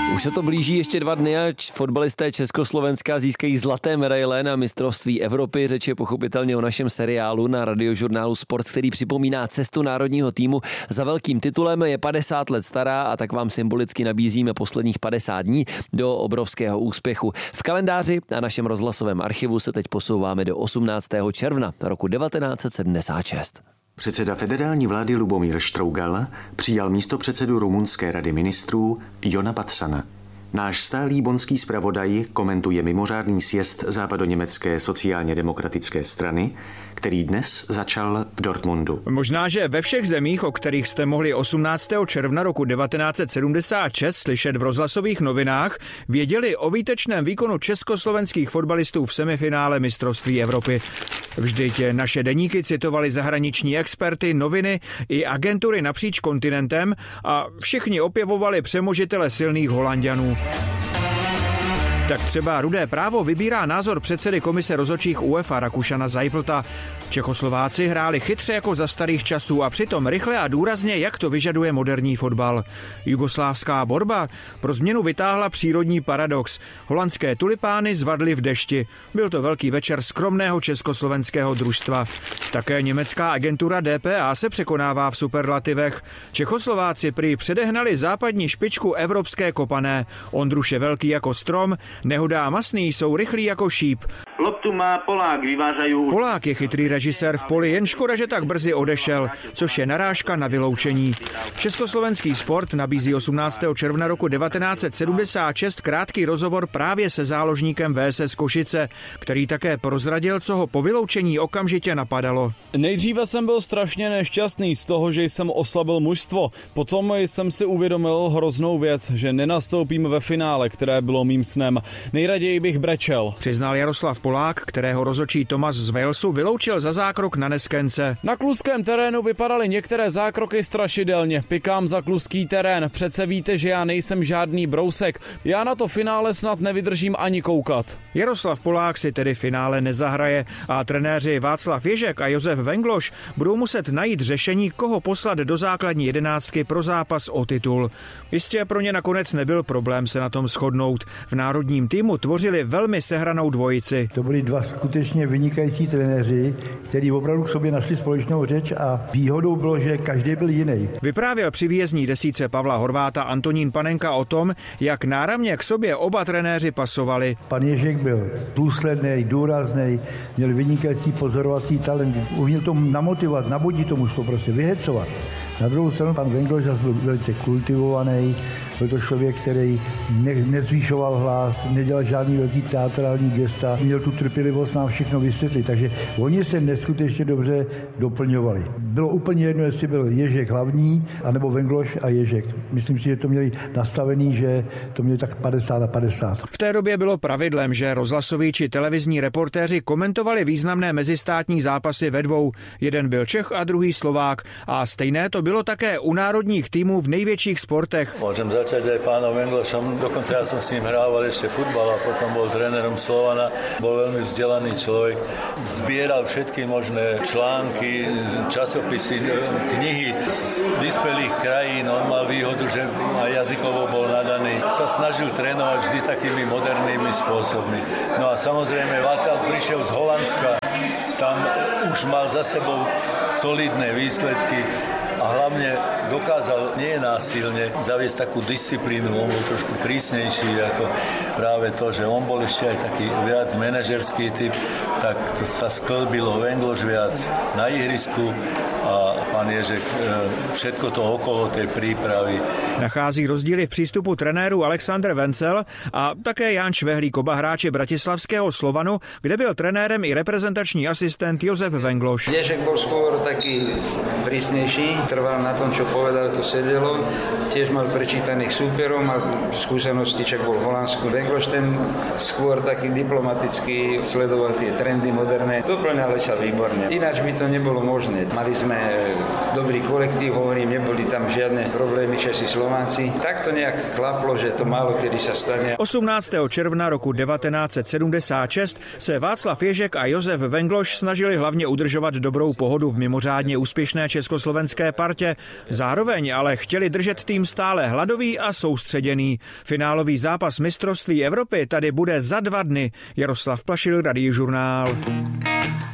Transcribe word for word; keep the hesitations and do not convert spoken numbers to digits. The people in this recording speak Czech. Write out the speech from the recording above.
Už se to blíží ještě dva dny a fotbalisté Československa získají zlaté medaile na mistrovství Evropy. Řeč je pochopitelně o našem seriálu na radiožurnálu Sport, který připomíná cestu národního týmu za velkým titulem. Je padesát let stará a tak vám symbolicky nabízíme posledních padesát dní do obrovského úspěchu. V kalendáři a našem rozhlasovém archivu se teď posouváme do osmnáctého června roku devatenáct set sedmdesát šest. Předseda federální vlády Lubomír Štrougal přijal místopředsedu rumunské rady ministrů Jona Pacsana. Náš stálý bonský zpravodaj komentuje mimořádný sjezd západoněmecké sociálně demokratické strany, který dnes začal v Dortmundu. Možná, že ve všech zemích, o kterých jste mohli osmnáctého června roku devatenáct set sedmdesát šest slyšet v rozhlasových novinách, věděli o výtečném výkonu československých fotbalistů v semifinále mistrovství Evropy. Vždyť naše deníky citovali zahraniční experty, noviny i agentury napříč kontinentem a všichni opěvovali přemožitele silných Holanďanů. Tak třeba Rudé právo vybírá názor předsedy komise rozhodčích UEFA Rakušana Zajplta. Čechoslováci hráli chytře jako za starých časů a přitom rychle a důrazně, jak to vyžaduje moderní fotbal. Jugoslávská borba pro změnu vytáhla přírodní paradox. Holandské tulipány zvadly v dešti. Byl to velký večer skromného československého družstva. Také německá agentura D P A se překonává v superlativech. Čechoslováci prý předehnali západní špičku evropské kopané. Ondruš je velký jako strom, Nehuda a Masný jsou rychlí jako šíp. Loptu má Polák, vyvážají. Polák je chytrý režisér v poli, jen škoda, že tak brzy odešel, což je narážka na vyloučení. Československý sport nabízí osmnáctého června roku devatenáct set sedmdesát šest krátký rozhovor právě se záložníkem V S S Košice, který také prozradil, co ho po vyloučení okamžitě napadalo. Nejdříve jsem byl strašně nešťastný z toho, že jsem oslabil mužstvo. Potom jsem si uvědomil hroznou věc, že nenastoupím ve finále, které bylo mým snem. Nejraději bych brečel, přiznal Jaroslav Polák, kterého rozhodčí Tomas z Walesu vyloučil za zákrok na Neskence. Na kluském terénu vypadaly některé zákroky strašidelně. Pikám za kluský terén. Přece víte, že já nejsem žádný brousek. Já na to finále snad nevydržím ani koukat. Jaroslav Polák si tedy finále nezahraje a trenéři Václav Ježek a Josef Vengloš budou muset najít řešení, koho poslat do základní jedenáctky pro zápas o titul. Jistě pro ně nakonec nebyl problém se na tom shodnout. V národním týmu tvořili velmi sehranou dvojici. To byli dva skutečně vynikající trenéři, kteří opravdu k sobě našli společnou řeč a výhodou bylo, že každý byl jiný. Vyprávěl při výjezdní desítce Pavla Horváta Antonín Panenka o tom, jak náramně k sobě oba trenéři pasovali. Pan Ježek byl důsledný, důrazný, měl vynikající pozorovací talent, uměl tomu namotivovat, nabudit tomu, prostě vyhecovat. Na druhou stranu pan Vengloš byl velice kultivovaný, byl to člověk, který ne, nezvýšoval hlas, nedělal žádný velký teatrální gesta, měl tu trpělivost nám všechno vysvětlit, takže oni se neskutečně dobře doplňovali. Bylo úplně jedno, jestli byl Ježek hlavní, anebo Vengloš a Ježek. Myslím si, že to měli nastavený, že to měli tak padesát na padesát. V té době bylo pravidlem, že rozhlasoví či televizní reportéři komentovali významné mezistátní zápasy ve dvou. Jeden byl Čech a druhý Slovák a stejné to bylo také u národních týmů v největších sportech. Môžem začať aj pánom Venglošom, dokonca ja som s ním hrával ešte futbal a potom bol trénerom Slovana. Bol veľmi vzdelaný človek, zbieral všetky možné články, časopisy, knihy z vyspelých krajín. On mal výhodu, že aj jazykovo bol nadaný. Sa snažil trénovať vždy takými modernými spôsobmi. No a samozrejme Václav prišiel z Holandska, tam už mal za sebou solidné výsledky a hlavne dokázal nenásilne zaviesť takú disciplínu, on bol trošku prísnejší ako práve to, že on bol ešte aj taký viac manažerský typ, tak to sa sklbilo Vengloš viac na ihrisku a pán Ježek všetko to okolo tej prípravy. Nachází rozdíly v přístupu trenérů Alexander Vencel a také Jan Švehlík, oba hráči bratislavského Slovanu, kde byl trenérem i reprezentační asistent Josef Vengloš. Ježek bol skôr taký prísnejší, trval na tom, čo povedal, to sedelo. Tiež mal prečítaných súperov, mal skúsenosti, čak bol v Holandsku. Vengloš ten skôr taký diplomatický, sledoval tie trendy moderné. Doplňali sa výborne. Ináč by to nebolo možné. Mali sme dobrý kolektív, hovorím, neboli tam žiadne problémy Česi, Slováci. Tak to nejak klaplo, že to málo kedy sa stane. osmnáctého června roku devatenáct set sedmdesát šest se Václav Ježek a Josef Vengloš snažili hlavně udržovat dobrou pohodu v mimořádně úspěšné československé partě. Zároveň ale chtěli držet tým stále hladový a soustředěný. Finálový zápas mistrovství Evropy tady bude za dva dny. Jaroslav Plašil, Radiožurnál.